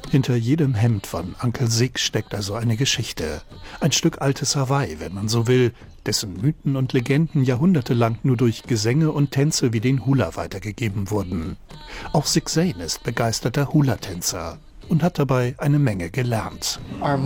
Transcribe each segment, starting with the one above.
Hinter jedem Hemd von Uncle Sig steckt also eine Geschichte. Ein Stück altes Hawaii, wenn man so will, dessen Mythen und Legenden jahrhundertelang nur durch Gesänge und Tänze wie den Hula weitergegeben wurden. Auch Sig Zane ist begeisterter Hula-Tänzer und hat dabei eine Menge gelernt.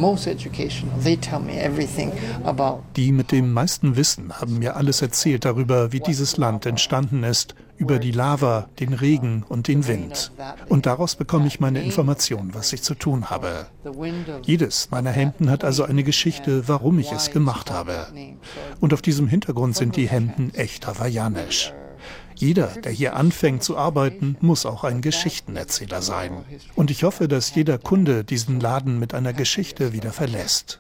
Die mit dem meisten Wissen haben mir alles erzählt darüber, wie dieses Land entstanden ist, über die Lava, den Regen und den Wind. Und daraus bekomme ich meine Informationen, was ich zu tun habe. Jedes meiner Hemden hat also eine Geschichte, warum ich es gemacht habe. Und auf diesem Hintergrund sind die Hemden echt hawaiianisch. Jeder, der hier anfängt zu arbeiten, muss auch ein Geschichtenerzähler sein. Und ich hoffe, dass jeder Kunde diesen Laden mit einer Geschichte wieder verlässt.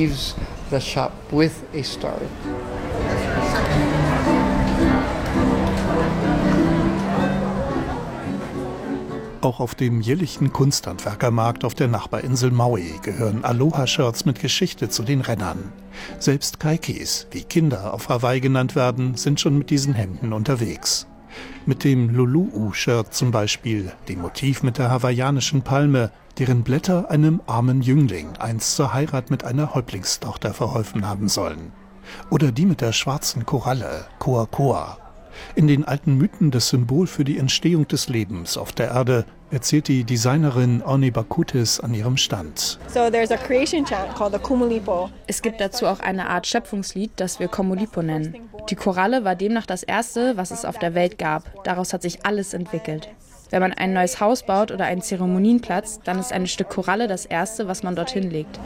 Auch auf dem jährlichen Kunsthandwerkermarkt auf der Nachbarinsel Maui gehören Aloha-Shirts mit Geschichte zu den Rennern. Selbst Kaikis, wie Kinder auf Hawaii genannt werden, sind schon mit diesen Hemden unterwegs. Mit dem Lulu'u-Shirt zum Beispiel, dem Motiv mit der hawaiianischen Palme, deren Blätter einem armen Jüngling einst zur Heirat mit einer Häuptlingstochter verholfen haben sollen. Oder die mit der schwarzen Koralle, Koa-Koa. In den alten Mythen das Symbol für die Entstehung des Lebens auf der Erde, erzählt die Designerin Orni Bakutis an ihrem Stand. Es gibt dazu auch eine Art Schöpfungslied, das wir Komulipo nennen. Die Koralle war demnach das erste, was es auf der Welt gab. Daraus hat sich alles entwickelt. Wenn man ein neues Haus baut oder einen Zeremonienplatz, dann ist ein Stück Koralle das erste, was man dorthin legt.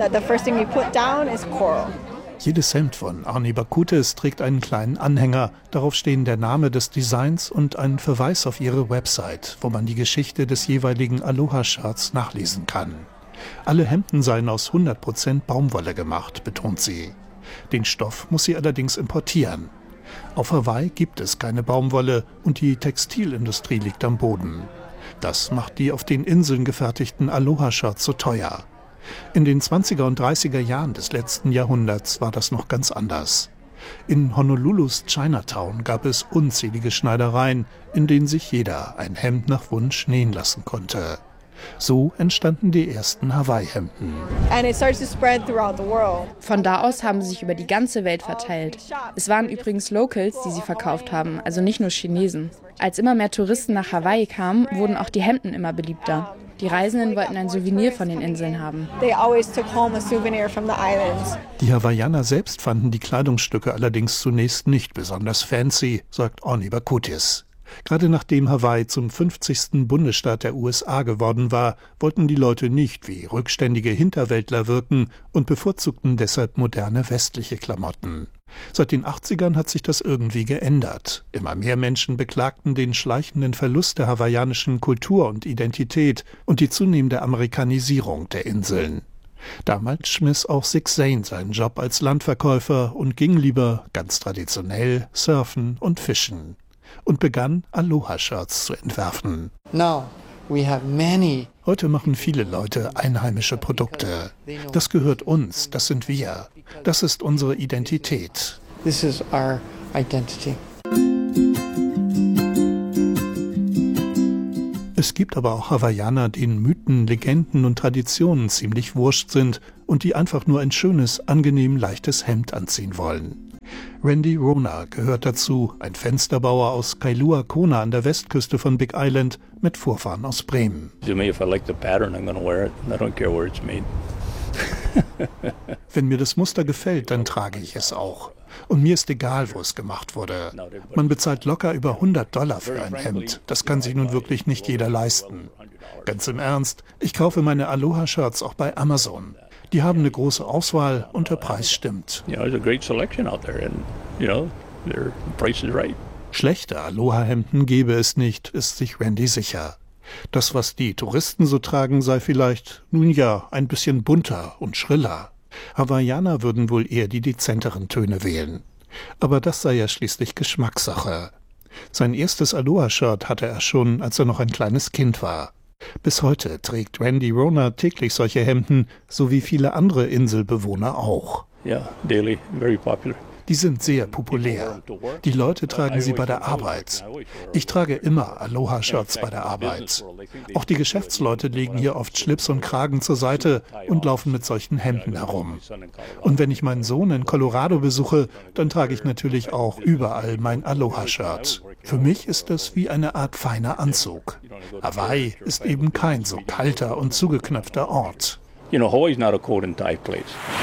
Jedes Hemd von Orni Bakutis trägt einen kleinen Anhänger. Darauf stehen der Name des Designs und ein Verweis auf ihre Website, wo man die Geschichte des jeweiligen Aloha-Shirts nachlesen kann. Alle Hemden seien aus 100% Baumwolle gemacht, betont sie. Den Stoff muss sie allerdings importieren. Auf Hawaii gibt es keine Baumwolle und die Textilindustrie liegt am Boden. Das macht die auf den Inseln gefertigten Aloha-Shirts so teuer. In den 20er und 30er Jahren des letzten Jahrhunderts war das noch ganz anders. In Honolulus Chinatown gab es unzählige Schneidereien, in denen sich jeder ein Hemd nach Wunsch nähen lassen konnte. So entstanden die ersten Hawaii-Hemden. Von da aus haben sie sich über die ganze Welt verteilt. Es waren übrigens Locals, die sie verkauft haben, also nicht nur Chinesen. Als immer mehr Touristen nach Hawaii kamen, wurden auch die Hemden immer beliebter. Die Reisenden wollten ein Souvenir von den Inseln haben. Die Hawaiianer selbst fanden die Kleidungsstücke allerdings zunächst nicht besonders fancy, sagt Orni Bakutis. Gerade nachdem Hawaii zum 50. Bundesstaat der USA geworden war, wollten die Leute nicht wie rückständige Hinterwäldler wirken und bevorzugten deshalb moderne westliche Klamotten. Seit den 80ern hat sich das irgendwie geändert. Immer mehr Menschen beklagten den schleichenden Verlust der hawaiianischen Kultur und Identität und die zunehmende Amerikanisierung der Inseln. Damals schmiss auch Sig Zane seinen Job als Landverkäufer und ging lieber, ganz traditionell, surfen und fischen. Und begann, Aloha-Shirts zu entwerfen. Heute machen viele Leute einheimische Produkte. Das gehört uns, das sind wir. Das ist unsere Identität. Es gibt aber auch Hawaiianer, denen Mythen, Legenden und Traditionen ziemlich wurscht sind und die einfach nur ein schönes, angenehm leichtes Hemd anziehen wollen. Randy Rona gehört dazu, ein Fensterbauer aus Kailua Kona an der Westküste von Big Island mit Vorfahren aus Bremen. Wenn mir das Muster gefällt, dann trage ich es auch. Und mir ist egal, wo es gemacht wurde. Man bezahlt locker über $100 für ein Hemd. Das kann sich nun wirklich nicht jeder leisten. Ganz im Ernst, ich kaufe meine Aloha-Shirts auch bei Amazon. Die haben eine große Auswahl und der Preis stimmt. Schlechte Aloha-Hemden gäbe es nicht, ist sich Randy sicher. Das, was die Touristen so tragen, sei vielleicht, nun ja, ein bisschen bunter und schriller. Hawaiianer würden wohl eher die dezenteren Töne wählen. Aber das sei ja schließlich Geschmackssache. Sein erstes Aloha-Shirt hatte er schon, als er noch ein kleines Kind war. Bis heute trägt Randy Rona täglich solche Hemden, so wie viele andere Inselbewohner auch. Die sind sehr populär. Die Leute tragen sie bei der Arbeit. Ich trage immer Aloha-Shirts bei der Arbeit. Auch die Geschäftsleute legen hier oft Schlips und Kragen zur Seite und laufen mit solchen Hemden herum. Und wenn ich meinen Sohn in Colorado besuche, dann trage ich natürlich auch überall mein Aloha-Shirt. Für mich ist es wie eine Art feiner Anzug. Hawaii ist eben kein so kalter und zugeknöpfter Ort. Hawaii's not a cold and tight place.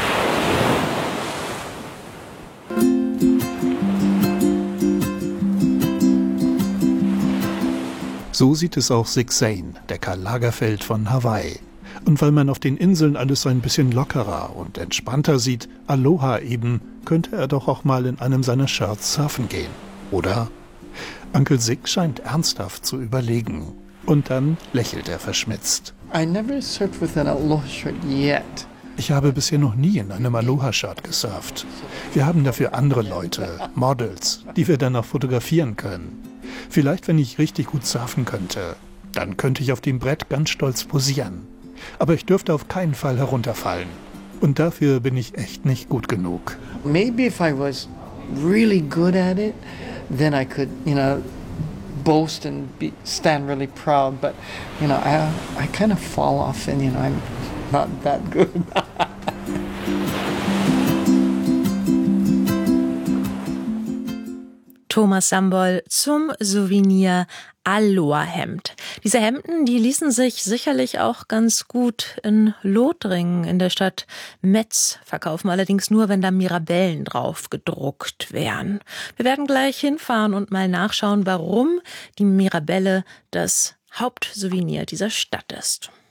So sieht es auch Sig Zane, der Karl Lagerfeld von Hawaii. Und weil man auf den Inseln alles ein bisschen lockerer und entspannter sieht, Aloha eben, könnte er doch auch mal in einem seiner Shirts surfen gehen, oder? Onkel Sig scheint ernsthaft zu überlegen. Und dann lächelt er verschmitzt. I never surfed with an Aloha shirt yet. Ich habe bisher noch nie in einem Aloha-Shirt gesurft. Wir haben dafür andere Leute, Models, die wir dann auch fotografieren können. Vielleicht, wenn ich richtig gut surfen könnte. Dann könnte ich auf dem Brett ganz stolz posieren. Aber ich dürfte auf keinen Fall herunterfallen. Und dafür bin ich echt nicht gut genug. Maybe if I was really good at it, then I could, boast and stand really proud. But, I kind of fall off and, I'm not that good. Thomas Sambol zum Souvenir Aloha-Hemd. Diese Hemden, die ließen sich sicherlich auch ganz gut in Lothringen in der Stadt Metz verkaufen, allerdings nur, wenn da Mirabellen drauf gedruckt wären. Wir werden gleich hinfahren und mal nachschauen, warum die Mirabelle das Hauptsouvenir dieser Stadt ist.